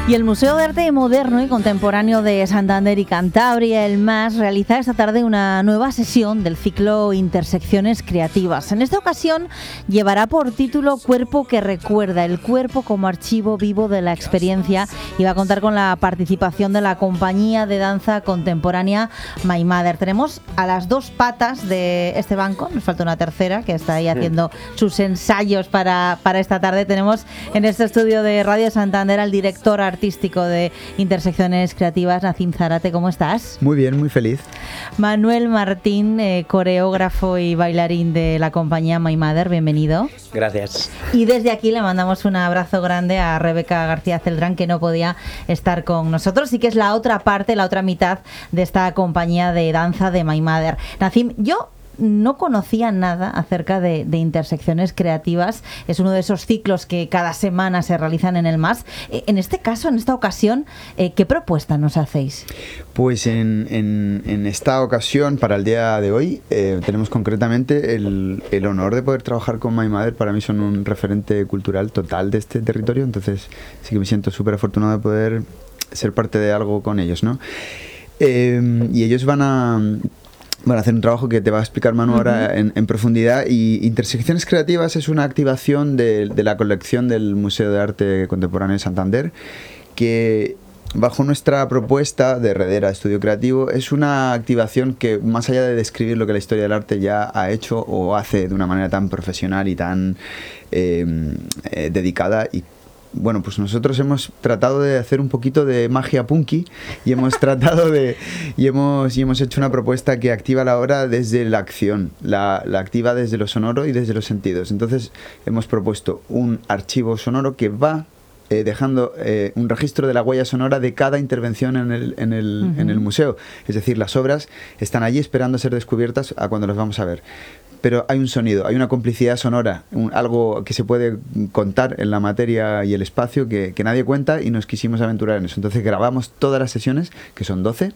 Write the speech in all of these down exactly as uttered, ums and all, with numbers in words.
Y el Museo de Arte Moderno y Contemporáneo de Santander y Cantabria, el M A S, realiza esta tarde una nueva sesión del ciclo Intersecciones Creativas. En esta ocasión llevará por título Cuerpo que recuerda, el cuerpo como archivo vivo de la experiencia, y va a contar con la participación de la compañía de danza contemporánea My Mother. Tenemos a las dos patas de este banco, nos falta una tercera que está ahí haciendo sus ensayos para, para esta tarde. Tenemos en este estudio de Radio Santander al director artístico de Intersecciones Creativas, Nazim Zárate. ¿Cómo estás? Muy bien, muy feliz. Manuel Martín, eh, coreógrafo y bailarín de la compañía My Mother, bienvenido. Gracias. Y desde aquí le mandamos un abrazo grande a Rebeca García Celdrán, que no podía estar con nosotros y que es la otra parte, la otra mitad de esta compañía de danza de My Mother. Nazim, yo no conocía nada acerca de, de Intersecciones Creativas. Es uno de esos ciclos que cada semana se realizan en el M A S. Eh, en este caso, en esta ocasión, eh, ¿qué propuesta nos hacéis? Pues en, en, en esta ocasión, para el día de hoy, eh, tenemos concretamente el, el honor de poder trabajar con My Mother. Para mí son un referente cultural total de este territorio, entonces sí que me siento súper afortunado de poder ser parte de algo con ellos, ¿no? Eh, y ellos van a... Van a hacer un trabajo que te va a explicar Manu uh-huh. ahora en, en profundidad. Y Intersecciones Creativas es una activación de, de la colección del Museo de Arte Contemporáneo de Santander, que bajo nuestra propuesta de Redera Estudio Creativo es una activación que, más allá de describir lo que la historia del arte ya ha hecho o hace de una manera tan profesional y tan eh, eh, dedicada, y bueno, pues nosotros hemos tratado de hacer un poquito de magia punky y hemos tratado de y hemos y hemos hecho una propuesta que activa la obra desde la acción, la, la activa desde lo sonoro y desde los sentidos. Entonces hemos propuesto un archivo sonoro que va eh, dejando eh, un registro de la huella sonora de cada intervención en el, en, el, uh-huh. en el museo. Es decir, las obras están allí esperando ser descubiertas a cuando las vamos a ver. Pero hay un sonido, hay una complicidad sonora, un, algo que se puede contar en la materia y el espacio que, que nadie cuenta, y nos quisimos aventurar en eso. Entonces grabamos todas las sesiones, que son doce,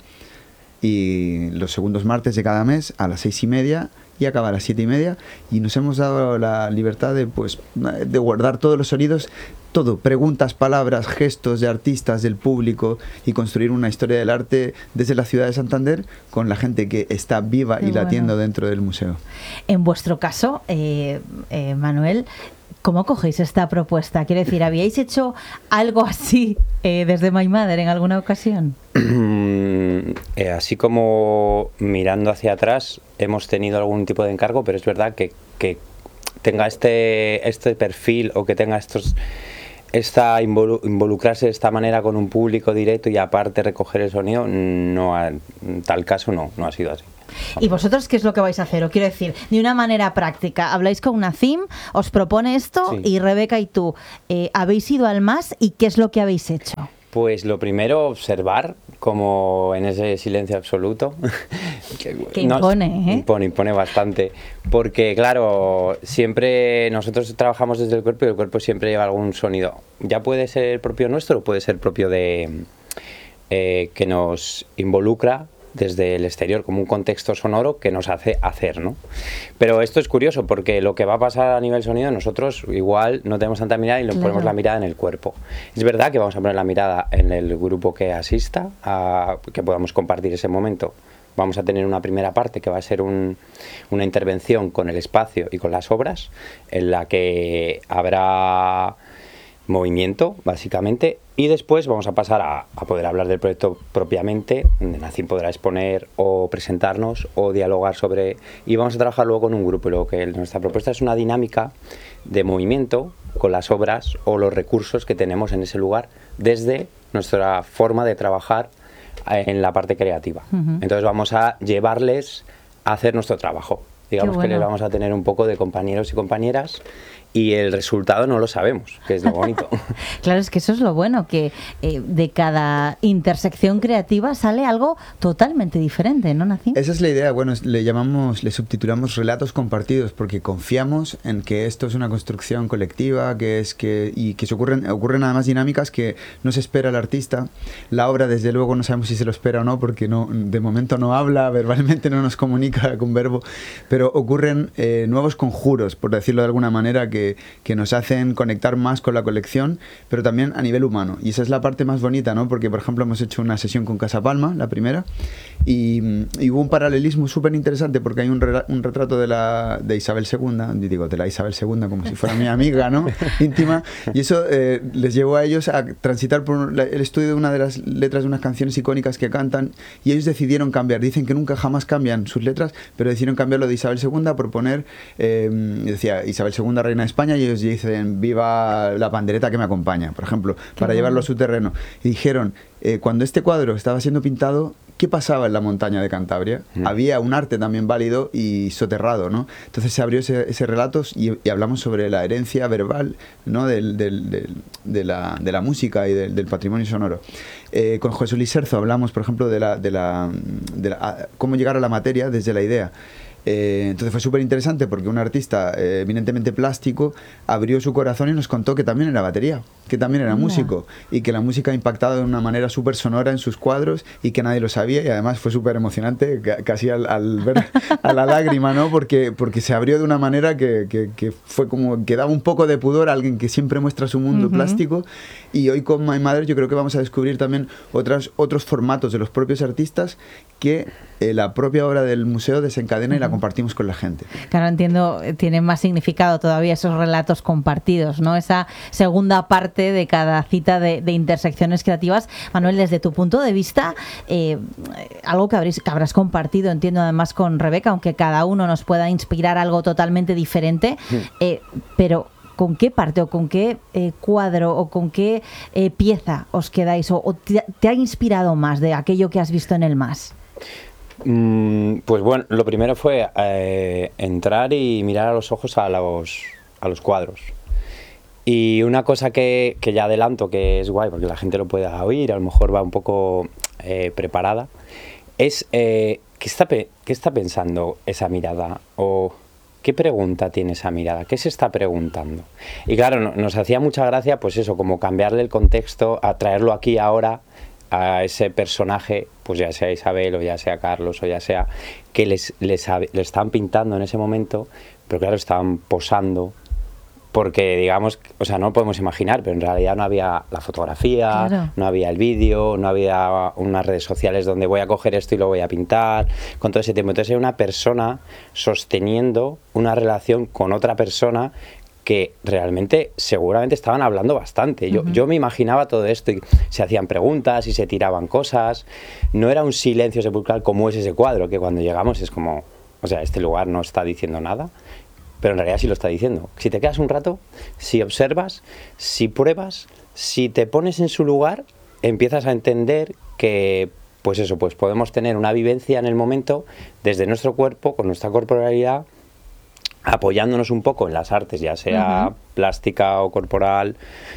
y los segundos martes de cada mes a las seis y media, y acaba a las siete y media, y nos hemos dado la libertad de, pues, de guardar todos los sonidos, todo, preguntas, palabras, gestos de artistas, del público, y construir una historia del arte desde la ciudad de Santander con la gente que está viva Qué y bueno. latiendo dentro del museo. En vuestro caso, eh, eh, Manuel, ¿cómo cogéis esta propuesta? Quiero decir, ¿habíais hecho algo así eh, desde My Mother en alguna ocasión? eh, así como mirando hacia atrás, hemos tenido algún tipo de encargo, pero es verdad que, que tenga este, este perfil, o que tenga estos... Esta involu- involucrarse de esta manera con un público directo y aparte recoger el sonido, no ha, en tal caso no, no ha sido así. ¿Y vosotros qué es lo que vais a hacer? O quiero decir, de una manera práctica, habláis con Nazim, os propone esto, sí. y Rebeca y tú, eh, ¿habéis ido al M A S y qué es lo que habéis hecho? Pues lo primero, observar, como en ese silencio absoluto. que que impone, nos, ¿eh? Impone, impone bastante. Porque, claro, siempre nosotros trabajamos desde el cuerpo, y el cuerpo siempre lleva algún sonido. Ya puede ser propio nuestro, o puede ser propio de... Eh, que nos involucra desde el exterior, como un contexto sonoro que nos hace hacer, ¿no? Pero esto es curioso, porque lo que va a pasar a nivel sonido, nosotros igual no tenemos tanta mirada y nos claro. ponemos la mirada en el cuerpo. Es verdad que vamos a poner la mirada en el grupo que asista, a que podamos compartir ese momento. Vamos a tener una primera parte que va a ser un, una intervención con el espacio y con las obras, en la que habrá movimiento, básicamente, y después vamos a pasar a, a poder hablar del proyecto propiamente, donde Nazim podrá exponer o presentarnos o dialogar sobre, y vamos a trabajar luego con un grupo. Y luego que nuestra propuesta es una dinámica de movimiento con las obras o los recursos que tenemos en ese lugar desde nuestra forma de trabajar en la parte creativa. Uh-huh. Entonces vamos a llevarles a hacer nuestro trabajo. Digamos bueno. que les vamos a tener un poco de compañeros y compañeras, y el resultado no lo sabemos, que es lo bonito. Claro, es que eso es lo bueno, que eh, de cada intersección creativa sale algo totalmente diferente, ¿no, Nazim? Esa es la idea. Bueno, le llamamos, le subtitulamos relatos compartidos, porque confiamos en que esto es una construcción colectiva, que es que y que se ocurren ocurren además dinámicas que no se espera el artista. La obra, desde luego, no sabemos si se lo espera o no, porque no, de momento no habla, verbalmente no nos comunica con verbo, pero ocurren eh, nuevos conjuros, por decirlo de alguna manera, que que, que nos hacen conectar más con la colección, pero también a nivel humano. Y esa es la parte más bonita, ¿no? Porque, por ejemplo, hemos hecho una sesión con Casa Palma, la primera, y, y hubo un paralelismo súper interesante porque hay un, re, un retrato de, la, de Isabel segunda, digo, de la Isabel segunda como si fuera mi amiga, ¿no? Íntima, y eso eh, les llevó a ellos a transitar por la, el estudio de una de las letras de unas canciones icónicas que cantan, y ellos decidieron cambiar. Dicen que nunca jamás cambian sus letras, pero decidieron cambiarlo de Isabel segunda por poner, eh, decía Isabel segunda, reina de España, y ellos dicen viva la pandereta que me acompaña, por ejemplo, para bueno. llevarlo a su terreno. Y dijeron, eh, cuando este cuadro estaba siendo pintado, ¿qué pasaba en la montaña de Cantabria? Mm. Había un arte también válido y soterrado, ¿no? Entonces se abrió ese, ese relato y, y hablamos sobre la herencia verbal, ¿no? del, del, del, de, la, de la música y del, del patrimonio sonoro. Eh, con José Luis Serzo hablamos, por ejemplo, de, la, de, la, de la, a, cómo llegar a la materia desde la idea. Eh, entonces fue súper interesante porque un artista eh, eminentemente plástico abrió su corazón y nos contó que también era batería, que también era Mira. músico, y que la música ha impactado de una manera súper sonora en sus cuadros y que nadie lo sabía, y además fue súper emocionante, casi al, al ver a la lágrima, ¿no? Porque, porque se abrió de una manera que, que, que fue como que daba un poco de pudor a alguien que siempre muestra su mundo uh-huh. plástico. Y hoy con My Mother yo creo que vamos a descubrir también otras, otros formatos de los propios artistas que eh, la propia obra del museo desencadena uh-huh. y la compartimos con la gente. Claro, entiendo, tienen más significado todavía esos relatos compartidos, ¿no? Esa segunda parte de cada cita de, de intersecciones creativas. Manuel, desde tu punto de vista, eh, algo que, habréis, que habrás compartido, entiendo además con Rebeca, aunque cada uno nos pueda inspirar algo totalmente diferente, eh, pero ¿con qué parte o con qué eh, cuadro o con qué eh, pieza os quedáis o, o te, te ha inspirado más de aquello que has visto en el M A S? Mm, pues bueno, lo primero fue eh, entrar y mirar a los ojos a los, a los cuadros. Y una cosa que, que ya adelanto, que es guay porque la gente lo pueda oír, a lo mejor va un poco eh, preparada, es eh, ¿qué está, ¿qué está pensando esa mirada? O ¿qué pregunta tiene esa mirada? ¿Qué se está preguntando? Y claro, no, nos hacía mucha gracia, pues eso, como cambiarle el contexto, a traerlo aquí ahora a ese personaje, pues ya sea Isabel o ya sea Carlos o ya sea, que les, les, les estaban pintando en ese momento, pero claro, estaban posando, porque digamos, o sea, no lo podemos imaginar, pero en realidad no había la fotografía, claro. no había el vídeo, no había unas redes sociales donde voy a coger esto y lo voy a pintar, con todo ese tiempo. Entonces era una persona sosteniendo una relación con otra persona que realmente seguramente estaban hablando bastante. Yo, uh-huh. yo me imaginaba todo esto y se hacían preguntas y se tiraban cosas. No era un silencio sepulcral como es ese cuadro, que cuando llegamos es como, o sea, este lugar no está diciendo nada, pero en realidad sí lo está diciendo. Si te quedas un rato, si observas, si pruebas, si te pones en su lugar, empiezas a entender que, pues eso, pues podemos tener una vivencia en el momento desde nuestro cuerpo, con nuestra corporalidad, apoyándonos un poco en las artes, ya sea uh-huh. plástica o corporal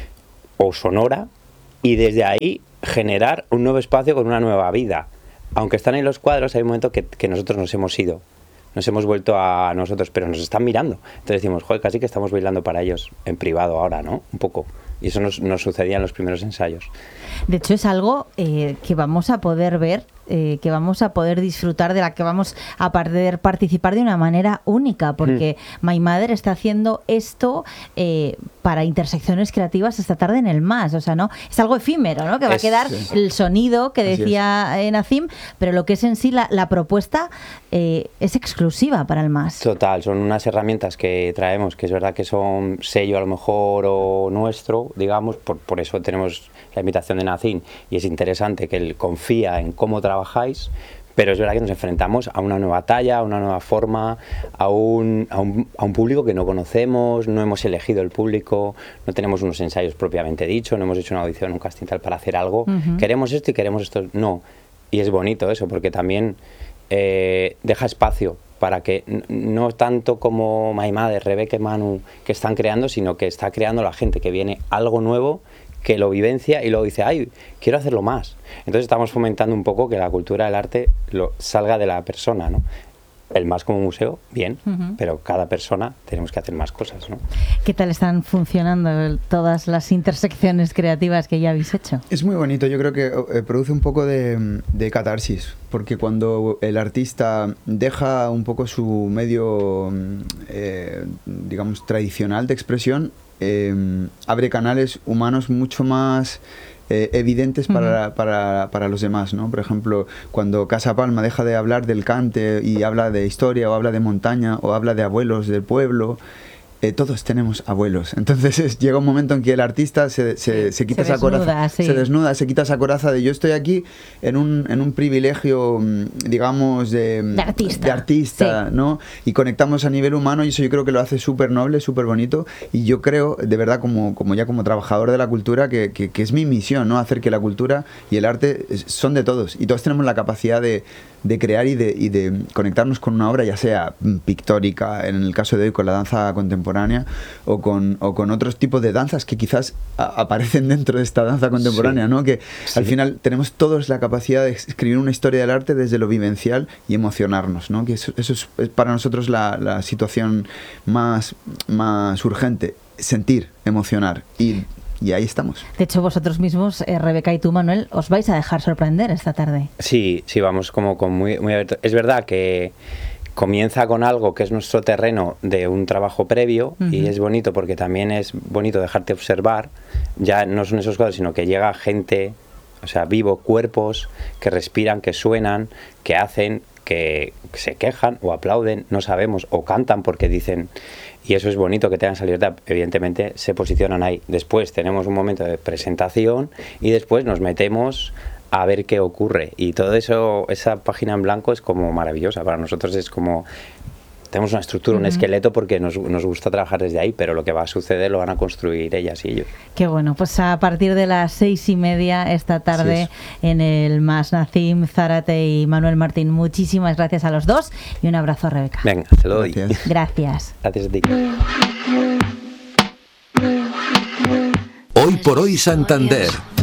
o sonora, y desde ahí generar un nuevo espacio con una nueva vida. Aunque están en los cuadros, hay un momento que, que nosotros nos hemos ido, nos hemos vuelto a nosotros, pero nos están mirando. Entonces decimos, joder, casi que estamos bailando para ellos en privado ahora, ¿no? Un poco. Y eso nos, nos sucedía en los primeros ensayos. De hecho, es algo eh, que vamos a poder ver, eh, que vamos a poder disfrutar, de la que vamos a poder participar de una manera única, porque mm. My Mother está haciendo esto eh, para intersecciones creativas esta tarde en el M A S. O sea, ¿no? Es algo efímero, ¿no? Que va es, a quedar sí. el sonido que decía eh, Nazim, pero lo que es en sí la, la propuesta eh, es exclusiva para el M A S. Total, son unas herramientas que traemos, que es verdad que son sello a lo mejor o nuestro, digamos, por, por eso tenemos la invitación de Nazim, y es interesante que él confía en cómo trabajáis, pero es verdad que nos enfrentamos a una nueva talla, a una nueva forma, a un, a un, a un público que no conocemos, no hemos elegido el público, no tenemos unos ensayos propiamente dicho, no hemos hecho una audición, un casting tal para hacer algo, uh-huh. queremos esto y queremos esto, no, y es bonito eso, porque también eh, deja espacio para que no tanto como My Mother, Rebeca y Manu que están creando, sino que está creando la gente, que viene algo nuevo, que lo vivencia y luego dice, ay, quiero hacerlo más. Entonces estamos fomentando un poco que la cultura del arte lo, salga de la persona, ¿no? el más como museo, bien, Uh-huh. pero cada persona tenemos que hacer más cosas, ¿no? ¿Qué tal están funcionando el- todas las intersecciones creativas que ya habéis hecho? Es muy bonito, yo creo que eh, produce un poco de, de catarsis, porque cuando el artista deja un poco su medio, mm, eh, digamos, tradicional de expresión, eh, abre canales humanos mucho más eh, evidentes para, Ujú. para, para los demás, ¿no? Por ejemplo, cuando Casa Palma deja de hablar del cante y habla de historia, o habla de montaña, o habla de abuelos del pueblo, eh, todos tenemos abuelos. Entonces es- llega un momento en que el artista se, se, se quita Se esa coraza, desnuda, sí. se desnuda, se quita esa coraza de yo estoy aquí en un, en un privilegio, mm, digamos, de, De artista. de artista, ¿no? Y conectamos a nivel humano y eso yo creo que lo hace súper noble, súper bonito. Y yo creo, de verdad, como, como ya como trabajador de la cultura, que, que, que es mi misión, ¿no? Hacer que la cultura y el arte es- son de todos. Y todos tenemos la capacidad de, de crear y de, y de conectarnos con una obra, ya sea mm, pictórica, en el caso de hoy con la danza contemporánea, o con, o con otros tipos de danzas que quizás a- aparecen dentro de esta danza contemporánea, Sí. ¿no? Que Sí. al final tenemos todos la capacidad de escribir una historia del arte desde lo vivencial y emocionarnos, ¿no? Que eso, eso es, es para nosotros la, la situación más, más urgente, sentir, emocionar. Y, y ahí estamos. De hecho, vosotros mismos, eh, Rebeca y tú, Manuel, os vais a dejar sorprender esta tarde. Sí, sí, vamos como con muy, muy abierto. Es verdad que comienza con algo que es nuestro terreno de un trabajo previo y Ujú. es bonito porque también es bonito dejarte observar. Ya no son esos cuadros, sino que llega gente, o sea, vivo, cuerpos que respiran, que suenan, que hacen, que se quejan o aplauden, no sabemos, o cantan porque dicen, y eso es bonito que tengan esa libertad. Evidentemente se posicionan ahí. Después tenemos un momento de presentación y después nos metemos a ver qué ocurre, y todo eso, esa página en blanco es como maravillosa. Para nosotros es como, tenemos una estructura, un Ujú. esqueleto, porque nos, nos gusta trabajar desde ahí, pero lo que va a suceder lo van a construir ellas y ellos. Qué bueno, pues a partir de las seis y media esta tarde Así en el Mas Nazim, Zárate y Manuel Martín. Muchísimas gracias a los dos y un abrazo a Rebeca. Venga, te lo doy. Gracias. Gracias. Gracias a ti. Hoy por hoy Santander.